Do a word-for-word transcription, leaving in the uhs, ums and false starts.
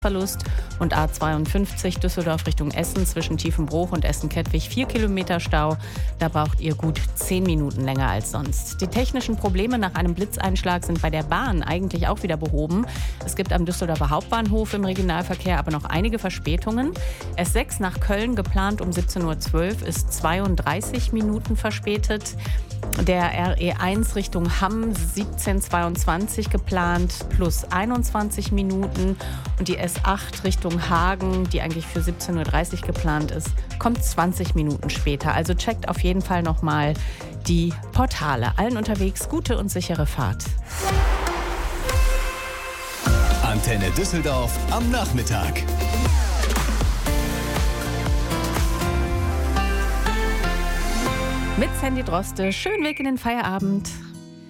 Verlust und A zweiundfünfzig Düsseldorf Richtung Essen zwischen Tiefenbruch und Essen-Kettwig vier Kilometer Stau. Da braucht ihr gut zehn Minuten länger als sonst. Die technischen Probleme nach einem Blitzeinschlag sind bei der Bahn eigentlich auch wieder behoben. Es gibt am Düsseldorfer Hauptbahnhof im Regionalverkehr aber noch einige Verspätungen. S sechs nach Köln geplant um siebzehn Uhr zwölf ist zweiunddreißig Minuten verspätet. Der R E eins Richtung Hamm siebzehn Uhr zweiundzwanzig geplant plus einundzwanzig Minuten. Und die S acht Richtung Hagen, die eigentlich für siebzehn Uhr dreißig geplant ist, kommt zwanzig Minuten später. Also checkt auf jeden Fall nochmal die Portale. Allen unterwegs gute und sichere Fahrt. Antenne Düsseldorf am Nachmittag. Mit Sandy Droste. Schönen Weg in den Feierabend.